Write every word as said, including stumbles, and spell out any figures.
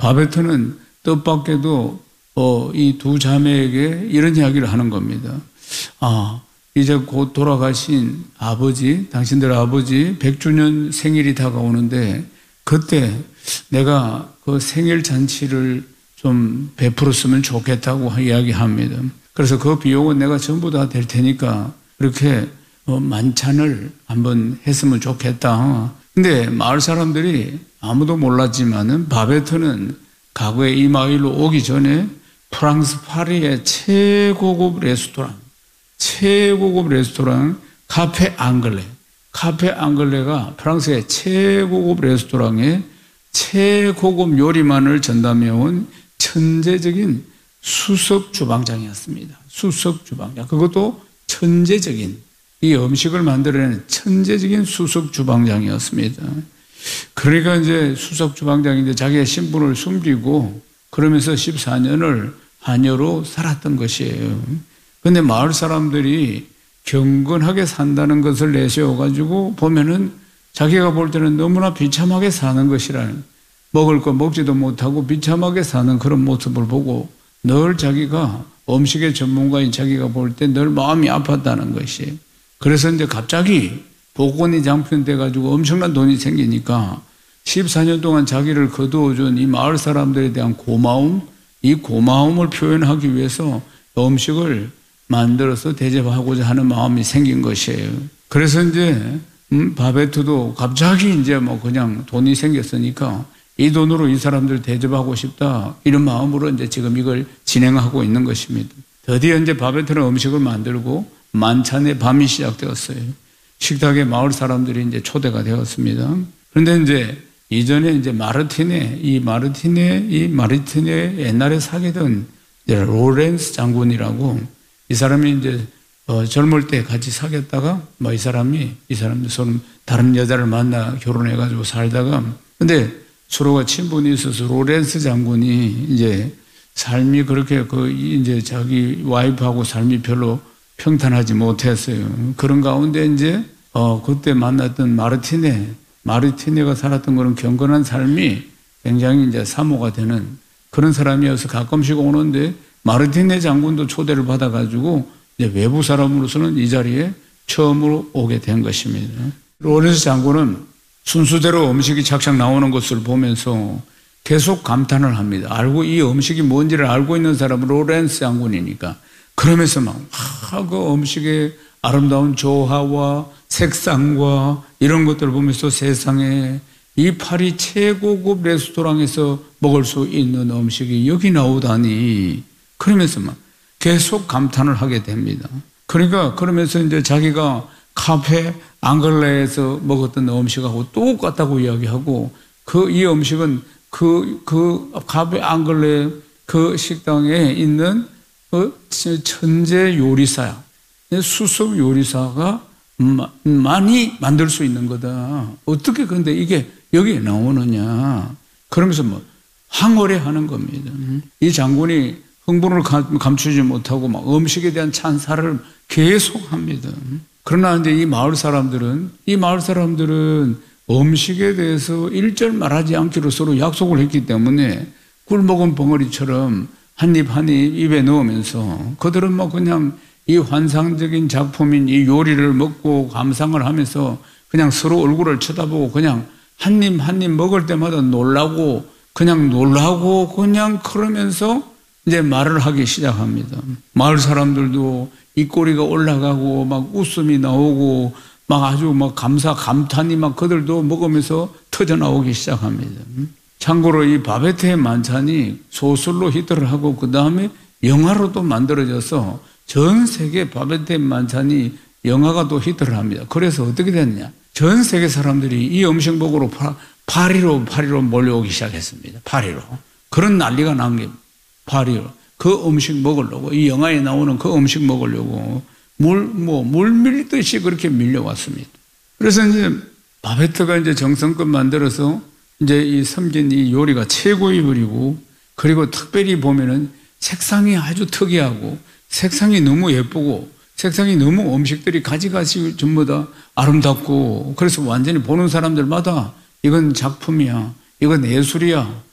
바베트는 뜻밖에도 어, 이 두 자매에게 이런 이야기를 하는 겁니다. 아, 이제 곧 돌아가신 아버지, 당신들 아버지 백 주년 생일이 다가오는데 그때 내가 그 생일 잔치를 좀 베풀었으면 좋겠다고 이야기합니다. 그래서 그 비용은 내가 전부 다 될 테니까 그렇게 만찬을 한번 했으면 좋겠다. 근데 마을 사람들이 아무도 몰랐지만은 바베트는 과거에 이 마을로 오기 전에 프랑스 파리의 최고급 레스토랑, 최고급 레스토랑 카페 앙글레, 카페 앙글레가 프랑스의 최고급 레스토랑에 최고급 요리만을 전담해온 천재적인 수석 주방장이었습니다. 수석 주방장. 그것도 천재적인, 이 음식을 만들어내는 천재적인 수석 주방장이었습니다. 그러니까 이제 수석 주방장인데 자기의 신분을 숨기고 그러면서 십사 년을 하녀로 살았던 것이에요. 근데 마을 사람들이 경건하게 산다는 것을 내세워가지고 보면은 자기가 볼 때는 너무나 비참하게 사는 것이라는, 먹을 거 먹지도 못하고 비참하게 사는 그런 모습을 보고 늘 자기가 음식의 전문가인 자기가 볼 때 늘 마음이 아팠다는 것이. 그래서 이제 갑자기 복권이 장편돼가지고 엄청난 돈이 생기니까 십사 년 동안 자기를 거두어준 이 마을 사람들에 대한 고마움, 이 고마움을 표현하기 위해서 음식을 만들어서 대접하고자 하는 마음이 생긴 것이에요. 그래서 이제 음, 바베트도 갑자기 이제 뭐 그냥 돈이 생겼으니까 이 돈으로 이 사람들 대접하고 싶다, 이런 마음으로 이제 지금 이걸 진행하고 있는 것입니다. 드디어 이제 바베트는 음식을 만들고 만찬의 밤이 시작되었어요. 식탁에 마을 사람들이 이제 초대가 되었습니다. 그런데 이제 이전에 이제 마르티네, 이 마르티네, 이 마르티네 옛날에 사귀던 로렌스 장군이라고, 이 사람이 이제 어, 젊을 때 같이 사귀었다가 뭐 이 사람이 이 사람도 서로 다른 여자를 만나 결혼해가지고 살다가, 근데 서로가 친분이 있어서 로렌스 장군이 이제 삶이 그렇게 그 이제 자기 와이프하고 삶이 별로 평탄하지 못했어요. 그런 가운데 이제 어 그때 만났던 마르티네, 마르티네가 살았던 그런 경건한 삶이 굉장히 이제 사모가 되는 그런 사람이어서 가끔씩 오는데 마르티네 장군도 초대를 받아가지고 이제 외부 사람으로서는 이 자리에 처음으로 오게 된 것입니다. 로렌스 장군은 순수대로 음식이 착착 나오는 것을 보면서 계속 감탄을 합니다. 알고 이 음식이 뭔지를 알고 있는 사람은 로렌스 장군이니까. 그러면서 막, 아, 그 음식의 아름다운 조화와 색상과 이런 것들을 보면서 세상에 이 파리 최고급 레스토랑에서 먹을 수 있는 음식이 여기 나오다니. 그러면서 막 계속 감탄을 하게 됩니다. 그러니까 그러면서 이제 자기가 카페 앙글레에서 먹었던 음식하고 똑같다고 이야기하고, 그 이 음식은 그, 그 카페 앙글레 그 식당에 있는 그 천재 요리사야, 수석 요리사가 많이 만들 수 있는 거다. 어떻게 근데 이게 여기에 나오느냐. 그러면서 뭐 항어레하는 겁니다. 이 장군이 흥분을 감추지 못하고 막 음식에 대한 찬사를 계속합니다. 그러나 이제 이 마을 사람들은 이 마을 사람들은 음식에 대해서 일절 말하지 않기로 서로 약속을 했기 때문에 꿀 먹은 벙어리처럼 한 입 한 입 입에 넣으면서 그들은 뭐 그냥 이 환상적인 작품인 이 요리를 먹고 감상을 하면서 그냥 서로 얼굴을 쳐다보고 그냥 한 입 한 입 먹을 때마다 놀라고 그냥 놀라고 그냥 그러면서 이제 말을 하기 시작합니다. 마을 사람들도 입꼬리가 올라가고 막 웃음이 나오고 막 아주 막 감사 감탄이 막 그들도 먹으면서 터져 나오기 시작합니다. 참고로 이 바베트의 만찬이 소설로 히트를 하고 그 다음에 영화로도 만들어져서 전 세계 바베트의 만찬이 영화가 또 히트를 합니다. 그래서 어떻게 됐냐? 전 세계 사람들이 이 음식 먹으러 파리로 파리로 몰려오기 시작했습니다. 파리로. 그런 난리가 난 게 파리로. 그 음식 먹으려고, 이 영화에 나오는 그 음식 먹으려고 물, 뭐, 물 밀듯이 그렇게 밀려왔습니다. 그래서 이제 바베트가 이제 정성껏 만들어서 이제 이 섬긴 이 요리가 최고의 요리고, 그리고 특별히 보면은 색상이 아주 특이하고 색상이 너무 예쁘고 색상이 너무 음식들이 가지가지 전부 다 아름답고, 그래서 완전히 보는 사람들마다 이건 작품이야, 이건 예술이야,